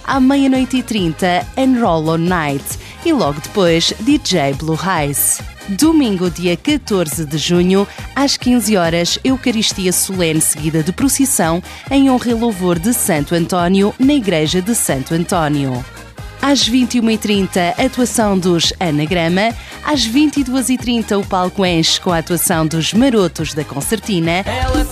À 00:30, Enroll on Night e logo depois DJ Blue Eyes. Domingo, dia 14 de junho, às 15 horas, Eucaristia Solene seguida de procissão em honra e louvor de Santo António, na Igreja de Santo António. Às 21:30, atuação dos Anagrama. Às 22:30, o palco enche com a atuação dos Marotos da Concertina.